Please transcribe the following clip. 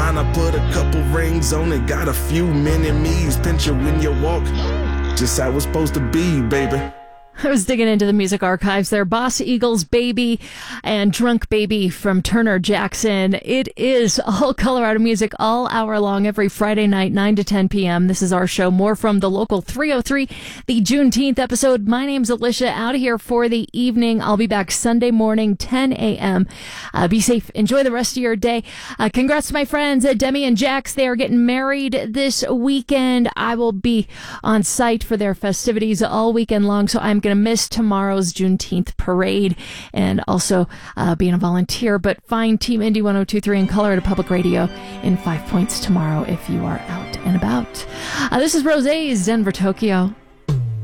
line, I put a couple rings on it. Got a few mini-me's, pinch you when you walk. Just how it's supposed to be, baby. I was digging into the music archives there. Boss Eagles, Baby, and Drunk Baby from Turner Jackson. It is all Colorado music all hour long every Friday night, 9 to 10 p.m. This is our show. More from the Local 303, the Juneteenth episode. My name's Alicia, out of here for the evening. I'll be back Sunday morning, 10 a.m. Be safe. Enjoy the rest of your day. Congrats to my friends, Demi and Jax. They are getting married this weekend. I will be on site for their festivities all weekend long, so I'm going to miss tomorrow's Juneteenth parade and also being a volunteer, but find Team Indy 102.3 and Colorado Public Radio in 5 Points tomorrow if you are out and about. This is Rosé's Denver, Tokyo.